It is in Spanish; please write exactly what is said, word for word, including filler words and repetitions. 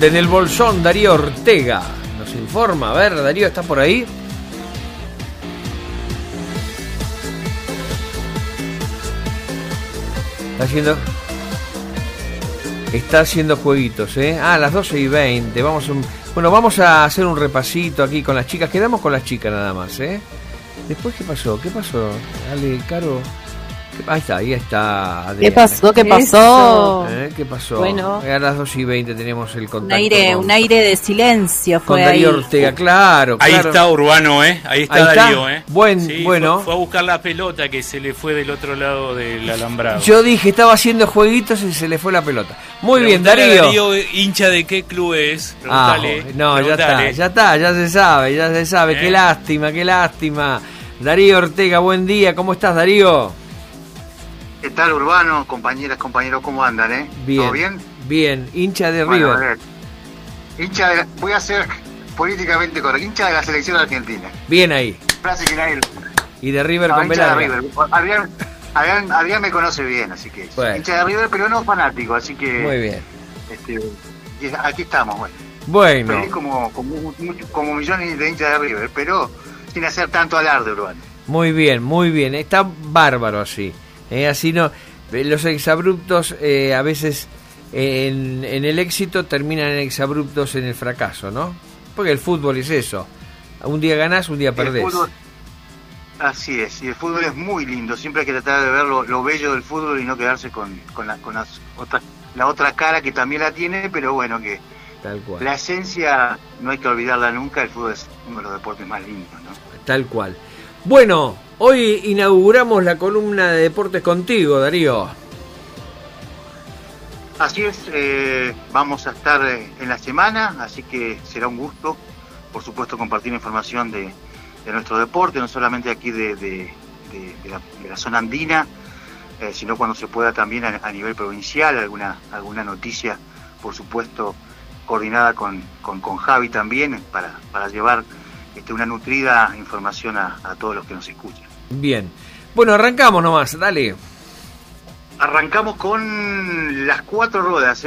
Desde el Bolsón, Darío Ortega nos informa. A ver, Darío, ¿estás por ahí? Está haciendo... Está haciendo jueguitos, ¿eh? Ah, a las doce y veinte. Vamos a un... Bueno, vamos a hacer un repasito aquí con las chicas. Quedamos con las chicas nada más, ¿eh? Después, ¿qué pasó? ¿Qué pasó? Dale, Caro. Ahí está, ahí está Adriana. ¿Qué pasó? ¿Qué pasó? ¿Eh? ¿Qué pasó? Bueno. A las dos y veinte tenemos el contacto. Un aire, con, un aire de silencio fue con Darío ahí. Ortega, claro, Ahí claro. está Urbano, ¿eh? Ahí está Ahí está. Darío, ¿eh? Buen, sí, bueno. Fue, fue a buscar la pelota que se le fue del otro lado del alambrado. Yo dije, estaba haciendo jueguitos y se le fue la pelota. Muy bien, Preguntale a Darío. Darío, hincha de qué club es. Ah, Preguntale, no, ya preguntale. está, ya está, ya se sabe, ya se sabe. ¿Eh? Qué lástima, qué lástima. Darío Ortega, buen día. ¿Cómo estás, Darío? ¿Qué tal, Urbano? Compañeras, compañeros, ¿cómo andan, eh? Bien. ¿Todo bien? Bien, hincha de Bueno, River. a ver. Hincha de... Voy a ser políticamente correcto. Hincha de la selección argentina. Bien ahí. Frase que nadie... Y de River No, con hincha de Velarde. River. Adrián, Adrián, Adrián me conoce bien, así que... Bueno. Hincha de River, pero no fanático, así que... Muy bien. Este, y aquí estamos, bueno. Bueno, Feliz como, como, como millones de hinchas de River, pero sin hacer tanto alarde, Urbano. muy bien, muy bien. Está bárbaro así. Eh, así no... Los exabruptos eh, a veces eh, en, en el éxito terminan en exabruptos en el fracaso, ¿no? Porque el fútbol es eso. Un día ganás, un día perdés. El fútbol, así es, y el fútbol es muy lindo. Siempre hay que tratar de ver lo, lo bello del fútbol y no quedarse con, con, la, con las otras, la otra cara que también la tiene, pero bueno, que Tal cual. la esencia no hay que olvidarla nunca. El fútbol es uno de los deportes más lindos, ¿no? Tal cual. Bueno, hoy inauguramos la columna de deportes contigo, Darío. Así es, eh, vamos a estar eh, en la semana, así que será un gusto, por supuesto, compartir información de, de nuestro deporte, no solamente aquí de, de, de, de, la, de la zona andina, eh, sino cuando se pueda también a, a nivel provincial, alguna alguna noticia, por supuesto, coordinada con, con, con Javi también, para, para llevar este, una nutrida información a, a todos los que nos escuchan. Bien. Bueno, arrancamos nomás, dale. Arrancamos con las cuatro ruedas.